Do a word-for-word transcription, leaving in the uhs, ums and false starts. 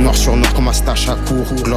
Noir sur noir comme un stache à court. Glock